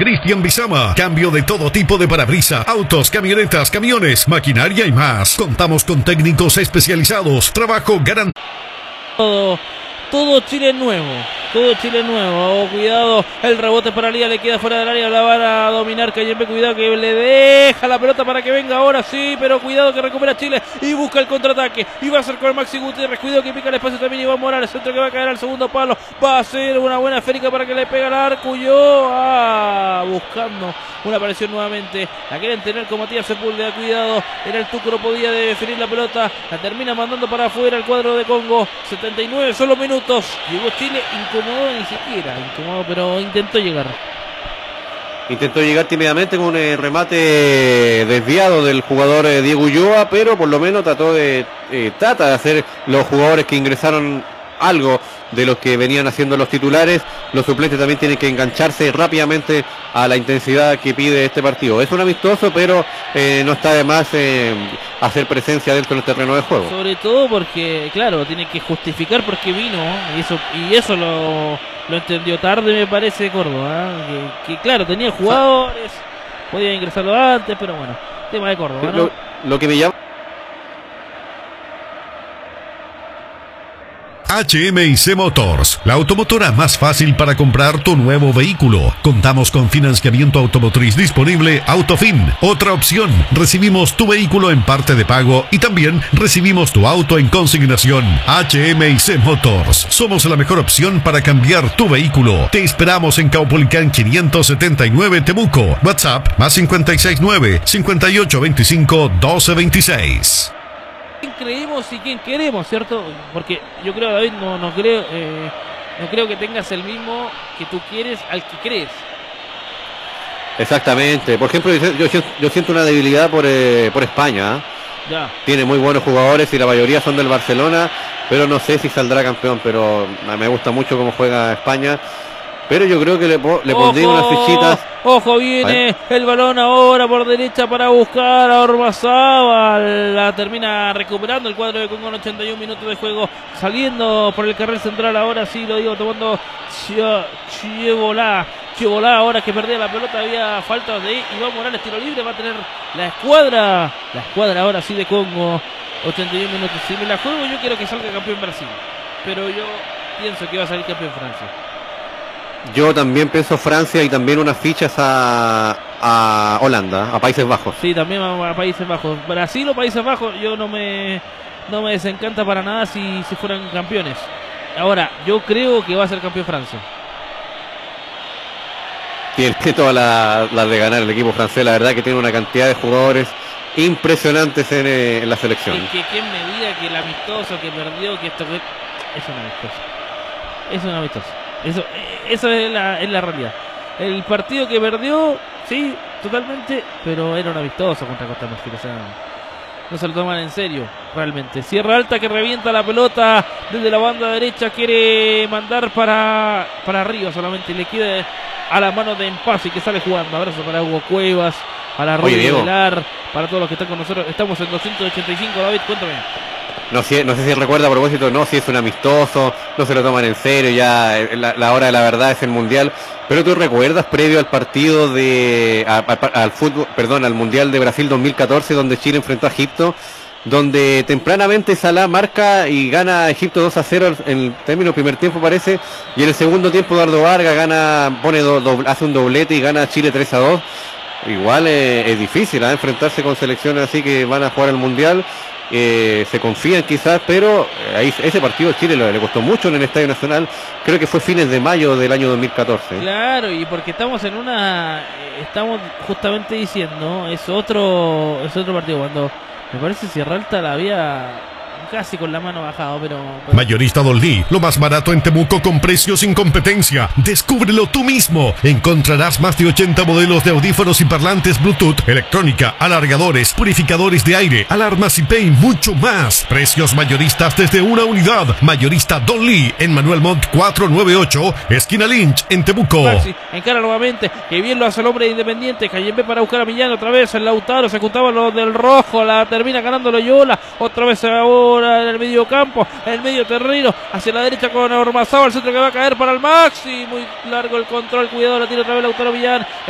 Cristian Bizama. Cambio de todo tipo de parabrisas, autos, camionetas, camiones, maquinaria y más. Contamos con técnicos especializados. Trabajo garantizado. Todo Chile nuevo. Todo Chile nuevo. Oh, cuidado. El rebote para Lía. Le queda fuera del área. La van a dominar Cayembe. Cuidado que le deja la pelota para que venga ahora. Sí, pero cuidado que recupera Chile. Y busca el contraataque. Y va a ser con Maxi Gutiérrez. Cuidado que pica el espacio también. Iván Morales. Centro que va a caer al segundo palo. Va a ser una buena esférica para que le pegue al arco. Buscando una aparición nuevamente. La quieren tener con Matías Sepúlveda. Cuidado. Era el Tuco. No podía definir la pelota. La termina mandando para afuera el cuadro de Congo. 79 solo minutos. Llegó Chile, incomodó ni siquiera, incomodó, pero intentó llegar. Intentó llegar tímidamente con un remate desviado del jugador Diego Ulloa, pero por lo menos trata de hacer los jugadores que ingresaron algo de los que venían haciendo los titulares. Los suplentes también tienen que engancharse rápidamente a la intensidad que pide este partido. Es un amistoso, pero no está de más hacer presencia dentro del terreno de juego. Sobre todo porque, claro, tiene que justificar por qué vino, y eso lo entendió tarde, me parece, Córdoba, que claro, tenía jugadores, podía ingresarlo antes, pero bueno, tema de Córdoba, ¿no? Lo que me llama HMIC Motors, la automotora más fácil para comprar tu nuevo vehículo. Contamos con financiamiento automotriz disponible Autofin. Otra opción, recibimos tu vehículo en parte de pago y también recibimos tu auto en consignación. HMIC Motors, somos la mejor opción para cambiar tu vehículo. Te esperamos en Caupolicán 579 Temuco. WhatsApp más 569-5825-1226. ¿Quién creemos y quién queremos, cierto? Porque yo creo, David, no creo que tengas el mismo que tú quieres al que crees. Exactamente. Por ejemplo, yo siento una debilidad por España. Ya. Tiene muy buenos jugadores y la mayoría son del Barcelona, pero no sé si saldrá campeón. Pero me gusta mucho cómo juega España. Pero yo creo que le pondría unas fichitas. Ojo, viene el balón ahora por derecha para buscar a Ormazábal. La termina recuperando el cuadro de Congo en 81 minutos de juego. Saliendo por el carril central, ahora sí lo digo, tomando Chievolá ahora que perdía la pelota. Había falta de Iván Morales, tiro libre. Va a tener la escuadra ahora sí de Congo. 81 minutos. Si me la juego, yo quiero que salga campeón Brasil. Pero yo pienso que va a salir campeón Francia. Yo también pienso Francia y también unas fichas a Holanda, a Países Bajos. Sí, también a Países Bajos. Brasil o Países Bajos, yo no me desencanta para nada si fueran campeones. Ahora, yo creo que va a ser campeón Francia. Tiene todas las de ganar el equipo francés. La verdad que tiene una cantidad de jugadores impresionantes en la selección. Es que quien me diga que el amistoso que perdió, que esto es un amistoso. Es un amistoso. Eso es la realidad. El partido que perdió, sí, totalmente, pero era un amistoso contra Costa de Marfil. O sea, no se lo toman en serio, realmente. Sierra Alta que revienta la pelota desde la banda derecha, quiere mandar para arriba solamente. Le queda a la mano de Empasi que sale jugando. Abrazo para Hugo Cuevas, para Rubio Velar, para todos los que están con nosotros. Estamos en 285, David, cuéntame. No sé si recuerda a propósito, si es un amistoso, no se lo toman en serio, ya la hora de la verdad es el Mundial. Pero tú recuerdas previo al partido al Mundial de Brasil 2014, donde Chile enfrentó a Egipto, donde tempranamente Salah marca y gana a Egipto 2-0 en el término del primer tiempo parece, y en el segundo tiempo Eduardo Vargas hace un doblete y gana a Chile 3-2. Igual es difícil enfrentarse con selecciones así que van a jugar el Mundial. Se confían quizás, pero ese partido a Chile le costó mucho en el Estadio Nacional. Creo que fue fines de mayo del año 2014. Claro, y porque estamos estamos justamente diciendo, es otro partido. Cuando me parece Sierra Alta la había casi con la mano bajado, pero... Mayorista Don Lee, lo más barato en Temuco con precios sin competencia. Descúbrelo tú mismo. Encontrarás más de 80 modelos de audífonos y parlantes Bluetooth, electrónica, alargadores, purificadores de aire, alarmas IP y mucho más. Precios mayoristas desde una unidad. Mayorista Don Lee en Manuel Montt 498, esquina Lynch, en Temuco. Maxi encara nuevamente, que bien lo hace el hombre de Independiente. Cayembe para buscar a Millán otra vez. El Lautaro se juntaba lo del rojo, la termina ganando Loyola. Otra vez ahora en el medio campo, en el medio terreno, hacia la derecha con Ormazábal, el centro que va a caer para el Maxi. Muy largo el control, cuidado, la tira otra vez Lautaro Millán.